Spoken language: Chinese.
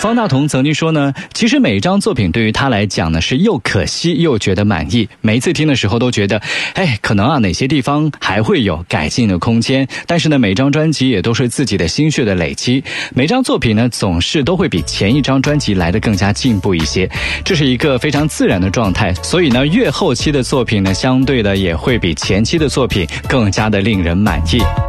方大同曾经说呢，其实每一张作品对于他来讲呢是又可惜又觉得满意，每一次听的时候都觉得可能哪些地方还会有改进的空间，但是呢每张专辑也都是自己的心血的累积，每张作品呢总是都会比前一张专辑来得更加进步一些，这是一个非常自然的状态，所以呢越后期的作品呢相对的也会比前期的作品更加的令人满意。